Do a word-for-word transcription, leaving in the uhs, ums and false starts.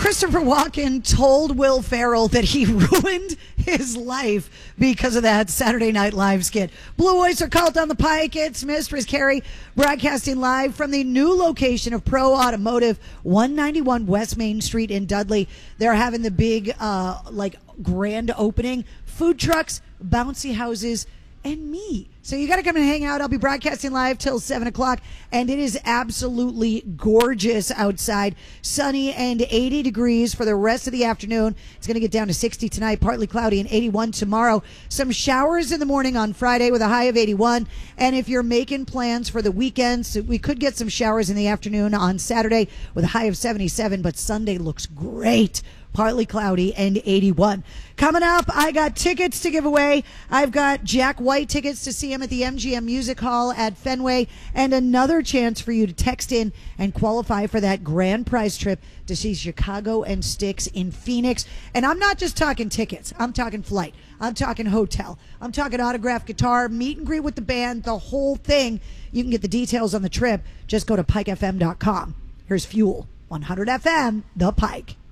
Christopher Walken told Will Ferrell that he ruined his life because of that Saturday Night Live skit. Blue Oyster Cult on the Pike. It's Mistress Carrie broadcasting live from the new location of Pro Automotive, one ninety-one West Main Street in Dudley. They're having the big, uh, like, grand opening. Food trucks, bouncy houses, and me. So you got to come and hang out. I'll be broadcasting live till seven o'clock, and it is absolutely gorgeous outside. Sunny and eighty degrees for the rest of the afternoon. It's going to get down to sixty tonight, partly cloudy, and eighty-one tomorrow. Some showers in the morning on Friday with a high of eighty-one. And if you're making plans for the weekends, we could get some showers in the afternoon on Saturday with a high of seventy-seven, but Sunday looks great. Partly cloudy and eighty-one. Coming up, I got tickets to give away. I've got Jack White tickets to see him at the M G M Music Hall at Fenway, and another chance for you to text in and qualify for that grand prize trip to see Chicago and Styx in Phoenix. And I'm not just talking tickets. I'm talking flight. I'm talking hotel. I'm talking autographed guitar, meet and greet with the band, the whole thing. You can get the details on the trip. Just go to pike f m dot com. Here's Fuel, one hundred F M, The Pike.